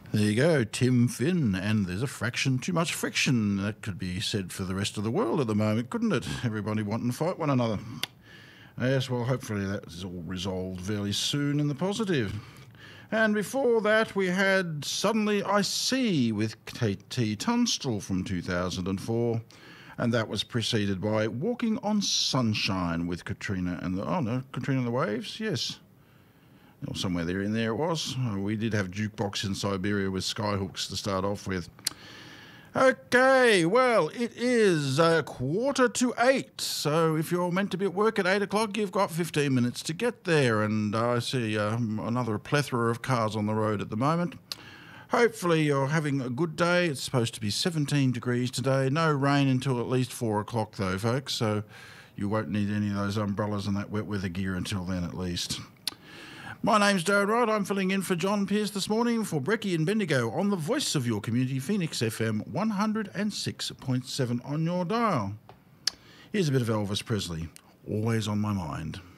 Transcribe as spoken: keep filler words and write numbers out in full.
There you go, Tim Finn, and there's a fraction too much friction. That could be said for the rest of the world at the moment, couldn't it? Everybody wanting to fight one another. Yes, well, hopefully that is all resolved fairly soon in the positive. And before that, we had Suddenly I See with Kate T. Tunstall from two thousand four, and that was preceded by Walking on Sunshine with Katrina and the... Oh, no, Katrina and the Waves? Yes. Or somewhere there in there it was. We did have Jukebox in Siberia with Skyhooks to start off with. Okay, well, it is a quarter to eight, so if you're meant to be at work at eight o'clock, you've got fifteen minutes to get there, and I see um, another plethora of cars on the road at the moment. Hopefully you're having a good day. It's supposed to be seventeen degrees today. No rain until at least four o'clock, though, folks, so you won't need any of those umbrellas and that wet weather gear until then, at least. My name's Darren Wright. I'm filling in for John Pearce this morning for Brecky and Bendigo on the voice of your community, Phoenix F M one oh six point seven on your dial. Here's a bit of Elvis Presley, always on my mind.